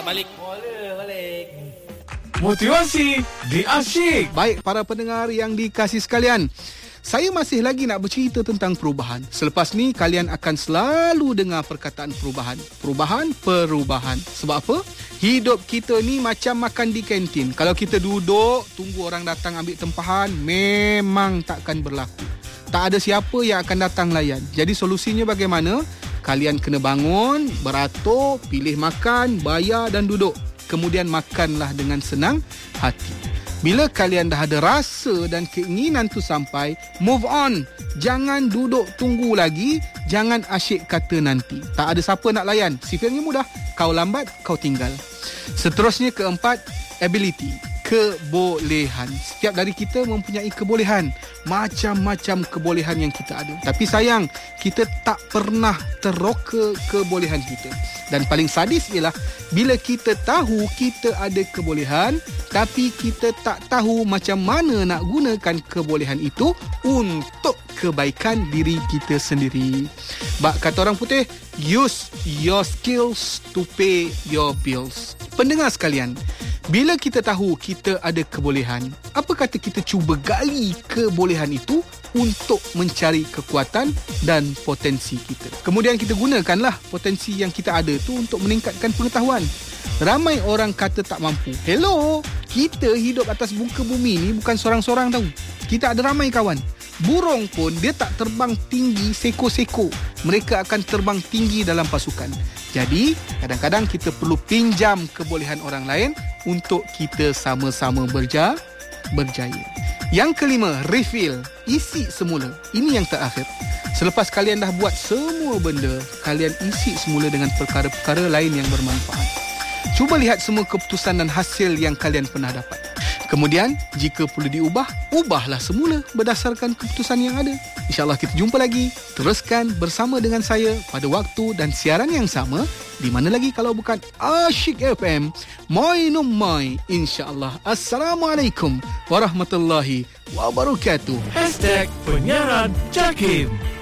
balik. Boleh balik. Motivasi di Asyik. Baik para pendengar yang dikasihi sekalian, saya masih lagi nak bercerita tentang perubahan. Selepas ni kalian akan selalu dengar perkataan perubahan. Perubahan. Sebab apa? Hidup kita ni macam makan di kantin. Kalau kita duduk tunggu orang datang ambil tempahan, memang takkan berlaku. Tak ada siapa yang akan datang layan. Jadi solusinya bagaimana? Kalian kena bangun, beratur, pilih makan, bayar dan duduk. Kemudian makanlah dengan senang hati. Bila kalian dah ada rasa dan keinginan tu sampai, move on. Jangan duduk tunggu lagi. Jangan asyik kata nanti. Tak ada siapa nak layan. Sifatnya mudah. Kau lambat, kau tinggal. Seterusnya keempat, ability. Kebolehan. Setiap dari kita mempunyai kebolehan. Macam-macam kebolehan yang kita ada. Tapi sayang, kita tak pernah teroka kebolehan kita. Dan paling sadis ialah bila kita tahu kita ada kebolehan, tapi kita tak tahu macam mana nak gunakan kebolehan itu untuk kebaikan diri kita sendiri. Bak kata orang putih, use your skills to pay your bills. Pendengar sekalian, bila kita tahu kita ada kebolehan, apa kata kita cuba gali kebolehan itu untuk mencari kekuatan dan potensi kita. Kemudian kita gunakanlah potensi yang kita ada tu untuk meningkatkan pengetahuan. Ramai orang kata tak mampu. Hello, kita hidup atas muka bumi ni bukan seorang-seorang tahu. Kita ada ramai kawan. Burung pun dia tak terbang tinggi seko-seko. Mereka akan terbang tinggi dalam pasukan. Jadi, kadang-kadang kita perlu pinjam kebolehan orang lain untuk kita sama-sama berjaya. Yang kelima, refill. Isi semula. Ini yang terakhir. Selepas kalian dah buat semua benda, kalian isi semula dengan perkara-perkara lain yang bermanfaat. Cuba lihat semua keputusan dan hasil yang kalian pernah dapat. Kemudian, jika perlu diubah, ubahlah semula berdasarkan keputusan yang ada. InsyaAllah kita jumpa lagi. Teruskan bersama dengan saya pada waktu dan siaran yang sama. Di mana lagi kalau bukan Asyik FM. Moi no moi. InsyaAllah. Assalamualaikum warahmatullahi wabarakatuh. #penyiaran Jakim.